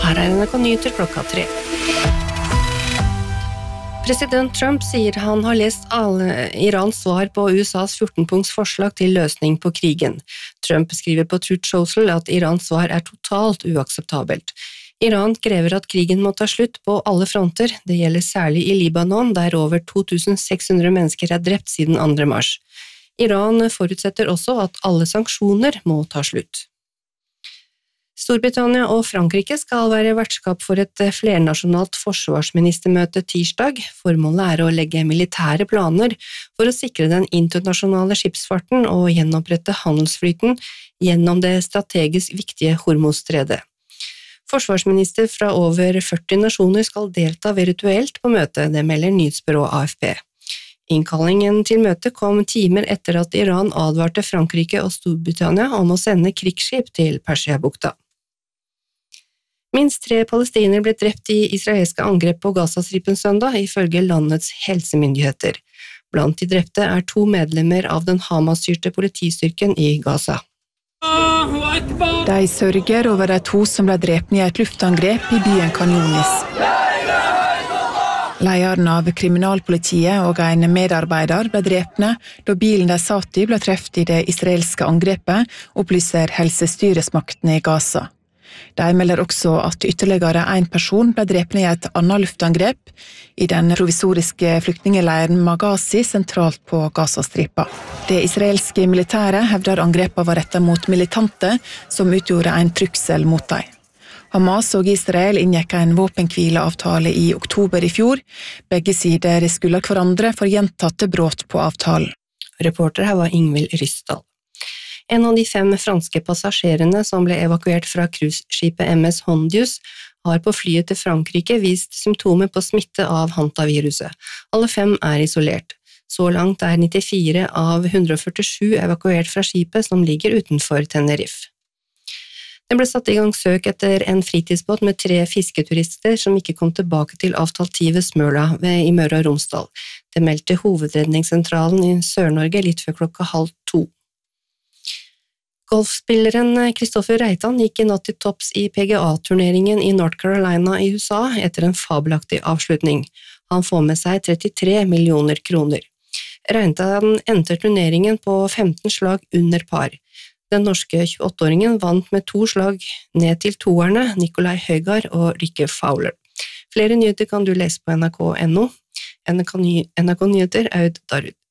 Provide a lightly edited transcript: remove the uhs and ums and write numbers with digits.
Her NRK Nyheter 3. President Trump sier han har lest Irans svar på USAs 14-punkts forslag til løsning på krigen. Trump skriver på Truth Social at Irans svar totalt uakseptabelt. Iran krever at krigen må ta slutt på alle fronter, det gjelder særlig i Libanon, der over 2600 mennesker drept siden 2. mars. Iran forutsetter også at alle sanksjoner må ta slutt. Storbritannia og Frankrike skal være vertskap for et flernasjonalt forsvarsministermøte tirsdag. Formålet å legge militære planer for å sikre den internasjonale skipsfarten og gjenopprette handelsflyten gjennom det strategisk viktige Hormuzstredet. Forsvarsminister fra over 40 nasjoner skal delta virtuelt på møtet, det melder nyhetsbyrå AFP. Innkallingen til møtet kom timer etter at Iran advarte Frankrike og Storbritannia om å sende krigsskip til Persiabukta. Minst 3 palestinere ble drept i israelske angrep på Gazastripen søndag, ifølge landets helsemyndigheter. Blant de drepte 2 medlemmer av den Hamas-styrte politistyrken i Gaza. De sørger over de 2 som ble drepne i et luftangrep i byen Khan Younis. Lederen av kriminalpolitiet og en medarbeider ble drepne da bilen de satt i ble truffet i det israelske angrepet, opplyser helsestyresmaktene i Gaza. De melder også at ytterligere 1 person ble drepne i et annet luftangrep i den provisoriske flyktningeleiren Maghazi sentralt på Gazastripa. Det israelske militæret hevder angrepene var rettet mot militante som utgjorde en trussel mot dem. Hamas og Israel inngikk en våpenhvileavtale i oktober i fjor. Begge sider skylder hverandre for gjentatte brudd på avtalen. Reporter her var Ingvild Ryssdal. En av de 5 franske passasjerene som ble evakuert fra cruiseskipet MS Hondius har på flyet til Frankrike vist symptomer på smitte av hantaviruset. Alle 5 isolert. Så langt 94 av 147 evakuert fra skipet som ligger utenfor Tenerife. Det ble satt i gang søk etter en fritidsbåt med 3 fisketurister som ikke kom tilbake til avtalt tid ved Smøla i Møre og Romsdal. Det meldte hovedredningssentralen i Sør-Norge litt før 1:30. Golfspilleren Kristoffer Reitan gikk i natt til topps i PGA-turneringen i North Carolina i USA etter en fabelaktig avslutning. Han får med seg 33 millioner kroner. Reitan endte turneringen på 15 slag under par. Den norske 28-åringen vant med 2 slag ned til toerne Nikolai Høygard og Rikke Fowler. Flere nyheter kan du lese på nrk.no. NRK Nyheter, Aud Darud.